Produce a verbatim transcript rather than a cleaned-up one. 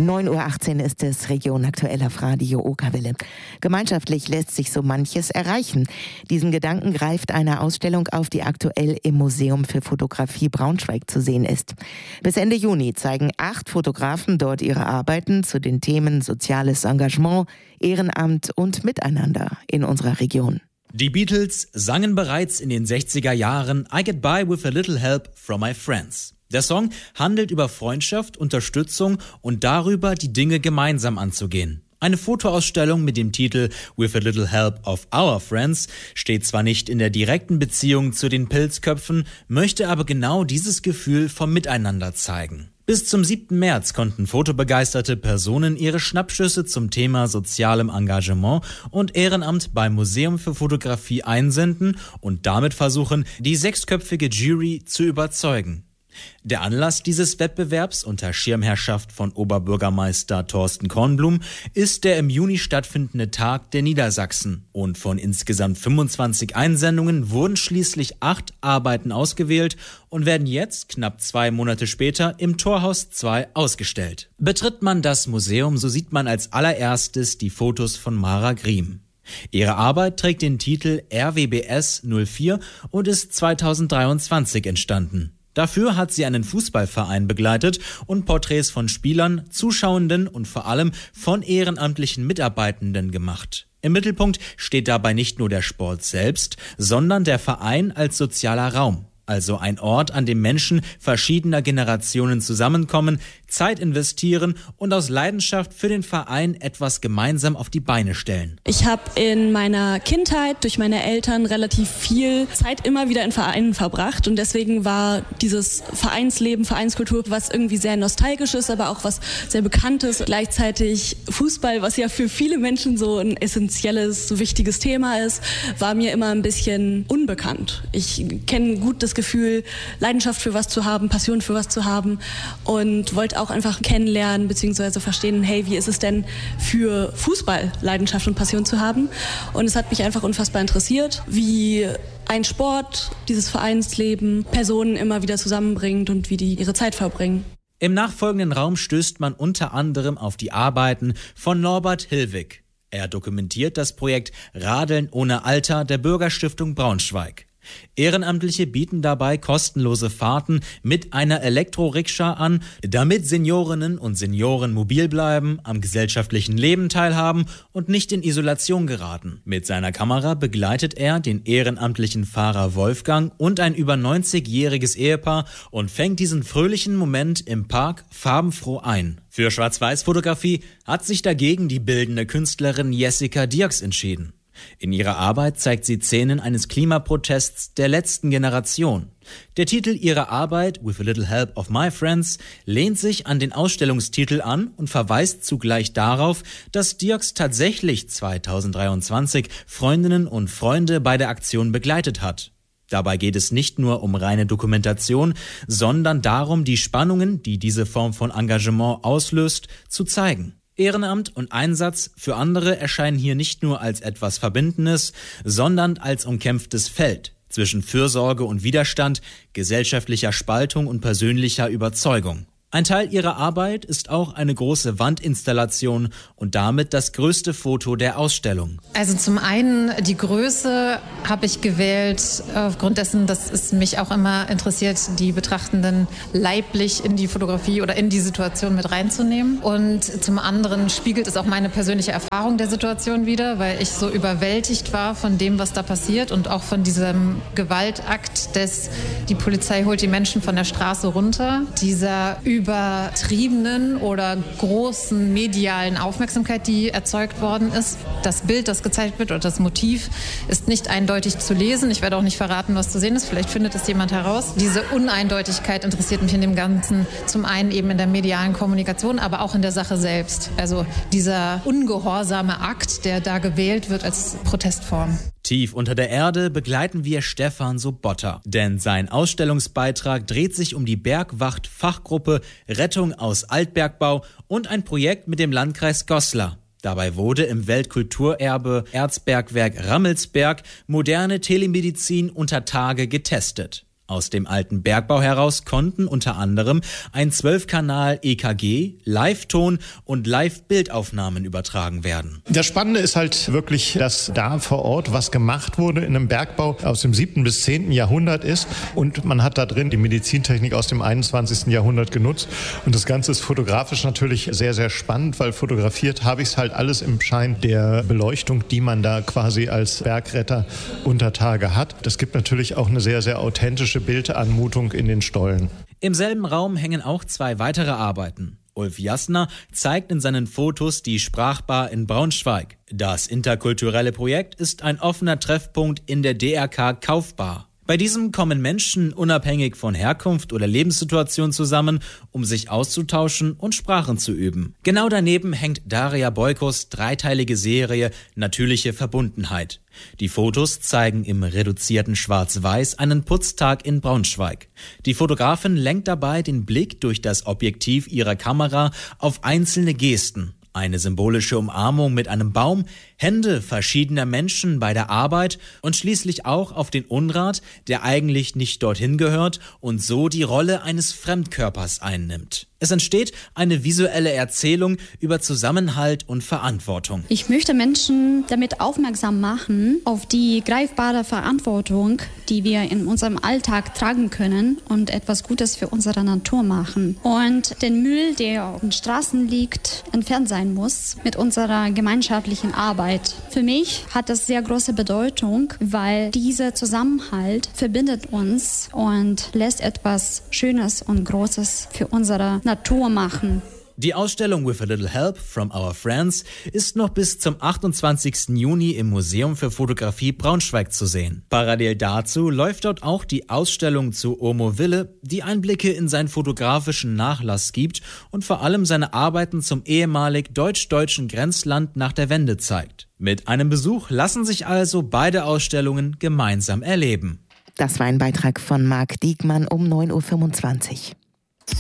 neun Uhr achtzehn ist es, Region Aktuell auf Radio Okerwelle. Gemeinschaftlich lässt sich so manches erreichen. Diesen Gedanken greift eine Ausstellung auf, die aktuell im Museum für Fotografie Braunschweig zu sehen ist. Bis Ende Juni zeigen acht Fotografen dort ihre Arbeiten zu den Themen soziales Engagement, Ehrenamt und Miteinander in unserer Region. Die Beatles sangen bereits in den sechziger Jahren I Get By With a Little Help From My Friends. Der Song handelt über Freundschaft, Unterstützung und darüber, die Dinge gemeinsam anzugehen. Eine Fotoausstellung mit dem Titel With a Little Help of Our Friends steht zwar nicht in der direkten Beziehung zu den Pilzköpfen, möchte aber genau dieses Gefühl vom Miteinander zeigen. Bis zum siebten März konnten fotobegeisterte Personen ihre Schnappschüsse zum Thema sozialem Engagement und Ehrenamt beim Museum für Fotografie einsenden und damit versuchen, die sechsköpfige Jury zu überzeugen. Der Anlass dieses Wettbewerbs unter Schirmherrschaft von Oberbürgermeister Thorsten Kornblum ist der im Juni stattfindende Tag der Niedersachsen. Und von insgesamt fünfundzwanzig Einsendungen wurden schließlich acht Arbeiten ausgewählt und werden jetzt, knapp zwei Monate später, im Torhaus zwei ausgestellt. Betritt man das Museum, so sieht man als allererstes die Fotos von Mara Griem. Ihre Arbeit trägt den Titel R W B S null vier und ist zweitausenddreiundzwanzig entstanden. Dafür hat sie einen Fußballverein begleitet und Porträts von Spielern, Zuschauenden und vor allem von ehrenamtlichen Mitarbeitenden gemacht. Im Mittelpunkt steht dabei nicht nur der Sport selbst, sondern der Verein als sozialer Raum. Also ein Ort, an dem Menschen verschiedener Generationen zusammenkommen, Zeit investieren und aus Leidenschaft für den Verein etwas gemeinsam auf die Beine stellen. Ich habe in meiner Kindheit durch meine Eltern relativ viel Zeit immer wieder in Vereinen verbracht und deswegen war dieses Vereinsleben, Vereinskultur was irgendwie sehr nostalgisch ist, aber auch was sehr Bekanntes. Gleichzeitig Fußball, was ja für viele Menschen so ein essentielles, so wichtiges Thema ist, war mir immer ein bisschen unbekannt. Ich kenne gut das Gefühl, Leidenschaft für was zu haben, Passion für was zu haben und wollte auch einfach kennenlernen bzw. verstehen, hey, wie ist es denn für Fußball Leidenschaft und Passion zu haben? Und es hat mich einfach unfassbar interessiert, wie ein Sport, dieses Vereinsleben, Personen immer wieder zusammenbringt und wie die ihre Zeit verbringen. Im nachfolgenden Raum stößt man unter anderem auf die Arbeiten von Norbert Hillwig. Er dokumentiert das Projekt Radeln ohne Alter der Bürgerstiftung Braunschweig. Ehrenamtliche bieten dabei kostenlose Fahrten mit einer Elektrorikscha an, damit Seniorinnen und Senioren mobil bleiben, am gesellschaftlichen Leben teilhaben und nicht in Isolation geraten. Mit seiner Kamera begleitet er den ehrenamtlichen Fahrer Wolfgang und ein über neunzigjähriges Ehepaar und fängt diesen fröhlichen Moment im Park farbenfroh ein. Für Schwarz-Weiß-Fotografie hat sich dagegen die bildende Künstlerin Jessica Dirks entschieden. In ihrer Arbeit zeigt sie Szenen eines Klimaprotests der letzten Generation. Der Titel ihrer Arbeit, With a Little Help of My Friends, lehnt sich an den Ausstellungstitel an und verweist zugleich darauf, dass Dirks tatsächlich zweitausenddreiundzwanzig Freundinnen und Freunde bei der Aktion begleitet hat. Dabei geht es nicht nur um reine Dokumentation, sondern darum, die Spannungen, die diese Form von Engagement auslöst, zu zeigen. Ehrenamt und Einsatz für andere erscheinen hier nicht nur als etwas Verbindendes, sondern als umkämpftes Feld zwischen Fürsorge und Widerstand, gesellschaftlicher Spaltung und persönlicher Überzeugung. Ein Teil ihrer Arbeit ist auch eine große Wandinstallation und damit das größte Foto der Ausstellung. Also zum einen die Größe habe ich gewählt aufgrund dessen, dass es mich auch immer interessiert, die Betrachtenden leiblich in die Fotografie oder in die Situation mit reinzunehmen. Und zum anderen spiegelt es auch meine persönliche Erfahrung der Situation wider, weil ich so überwältigt war von dem, was da passiert und auch von diesem Gewaltakt des, die Polizei holt die Menschen von der Straße runter, dieser übertriebenen oder großen medialen Aufmerksamkeit, die erzeugt worden ist. Das Bild, das gezeigt wird oder das Motiv ist nicht eindeutig zu lesen. Ich werde auch nicht verraten, was zu sehen ist. Vielleicht findet es jemand heraus. Diese Uneindeutigkeit interessiert mich in dem Ganzen zum einen eben in der medialen Kommunikation, aber auch in der Sache selbst. Also dieser ungehorsame Akt, der da gewählt wird als Protestform. Tief unter der Erde begleiten wir Stefan Sobotta, denn sein Ausstellungsbeitrag dreht sich um die Bergwacht-Fachgruppe Rettung aus Altbergbau und ein Projekt mit dem Landkreis Goslar. Dabei wurde im Weltkulturerbe Erzbergwerk Rammelsberg moderne Telemedizin unter Tage getestet. Aus dem alten Bergbau heraus konnten unter anderem ein zwölf Kanal E K G, Live-Ton und Live-Bildaufnahmen übertragen werden. Das Spannende ist halt wirklich, dass da vor Ort was gemacht wurde in einem Bergbau aus dem siebten bis zehnten Jahrhundert ist und man hat da drin die Medizintechnik aus dem einundzwanzigsten Jahrhundert genutzt und das Ganze ist fotografisch natürlich sehr, sehr spannend, weil fotografiert habe ich es halt alles im Schein der Beleuchtung, die man da quasi als Bergretter unter Tage hat. Das gibt natürlich auch eine sehr, sehr authentische Bildanmutung in den Stollen. Im selben Raum hängen auch zwei weitere Arbeiten. Ulf Jasner zeigt in seinen Fotos die Sprachbar in Braunschweig. Das interkulturelle Projekt ist ein offener Treffpunkt in der D R K Kaufbar. Bei diesem kommen Menschen unabhängig von Herkunft oder Lebenssituation zusammen, um sich auszutauschen und Sprachen zu üben. Genau daneben hängt Daria Boykos dreiteilige Serie Natürliche Verbundenheit. Die Fotos zeigen im reduzierten Schwarz-Weiß einen Putztag in Braunschweig. Die Fotografin lenkt dabei den Blick durch das Objektiv ihrer Kamera auf einzelne Gesten. Eine symbolische Umarmung mit einem Baum, Hände verschiedener Menschen bei der Arbeit und schließlich auch auf den Unrat, der eigentlich nicht dorthin gehört und so die Rolle eines Fremdkörpers einnimmt. Es entsteht eine visuelle Erzählung über Zusammenhalt und Verantwortung. Ich möchte Menschen damit aufmerksam machen auf die greifbare Verantwortung, die wir in unserem Alltag tragen können und etwas Gutes für unsere Natur machen. Und den Müll, der auf den Straßen liegt, entfernt sein muss mit unserer gemeinschaftlichen Arbeit. Für mich hat das sehr große Bedeutung, weil dieser Zusammenhalt verbindet uns und lässt etwas Schönes und Großes für unsere Natur machen. Die Ausstellung With a Little Help from Our Friends ist noch bis zum achtundzwanzigsten Juni im Museum für Fotografie Braunschweig zu sehen. Parallel dazu läuft dort auch die Ausstellung zu Omo Wille, die Einblicke in seinen fotografischen Nachlass gibt und vor allem seine Arbeiten zum ehemalig deutsch-deutschen Grenzland nach der Wende zeigt. Mit einem Besuch lassen sich also beide Ausstellungen gemeinsam erleben. Das war ein Beitrag von Marc Diekmann um neun Uhr fünfundzwanzig.